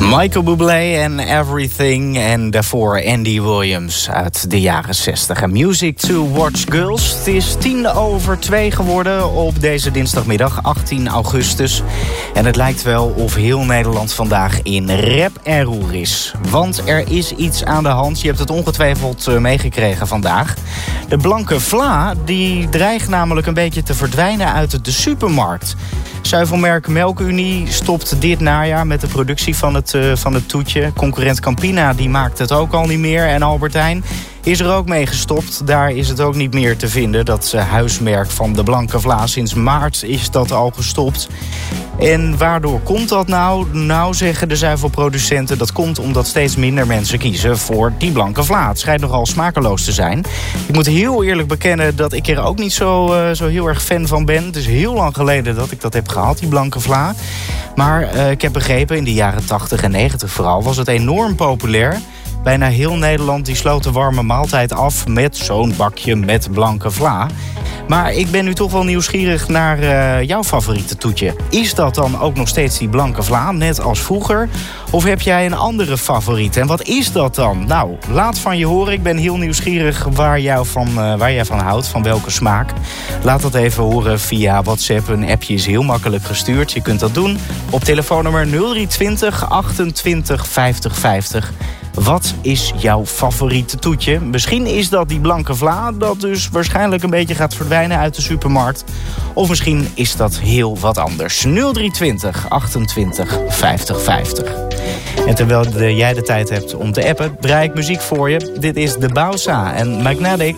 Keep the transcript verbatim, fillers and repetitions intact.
Michael Bublé en Everything. En daarvoor Andy Williams uit de jaren zestig. En Music to Watch Girls. Het is tien over twee geworden op deze dinsdagmiddag, achttien augustus. En het lijkt wel of heel Nederland vandaag in rep en roer is. Want er is iets aan de hand. Je hebt het ongetwijfeld meegekregen vandaag. De blanke vla die dreigt namelijk een beetje te verdwijnen uit de supermarkt. Zuivelmerk Melkunie stopt dit najaar met de productie van het, uh, van het toetje. Concurrent Campina die maakt het ook al niet meer. En Albert Heijn is er ook mee gestopt. Daar is het ook niet meer te vinden. Dat uh, huismerk van de blanke vla. Sinds maart is dat al gestopt. En waardoor komt dat nou? Nou, zeggen de zuivelproducenten, dat komt omdat steeds minder mensen kiezen voor die blanke vla. Het schijnt nogal smakeloos te zijn. Ik moet heel eerlijk bekennen dat ik er ook niet zo, uh, zo heel erg fan van ben. Het is heel lang geleden dat ik dat heb gehad, die blanke vla. Maar uh, ik heb begrepen, in de jaren tachtig en negentig vooral, was het enorm populair. Bijna heel Nederland die sloot de warme maaltijd af met zo'n bakje met blanke vla. Maar ik ben nu toch wel nieuwsgierig naar uh, jouw favoriete toetje. Is dat dan ook nog steeds die blanke vla, net als vroeger? Of heb jij een andere favoriet? En wat is dat dan? Nou, laat van je horen. Ik ben heel nieuwsgierig waar, jou van, uh, waar jij van houdt, van welke smaak. Laat dat even horen via WhatsApp. Een appje is heel makkelijk gestuurd. Je kunt dat doen op telefoonnummer nul drie twintig achtentwintig vijftig vijftig. Wat is jouw favoriete toetje? Misschien is dat die blanke vla, dat dus waarschijnlijk een beetje gaat verdwijnen uit de supermarkt. Of misschien is dat heel wat anders. nul drie twintig achtentwintig vijftig vijftig. En terwijl de, jij de tijd hebt om te appen, draai ik muziek voor je. Dit is de Bausa en Magnetic.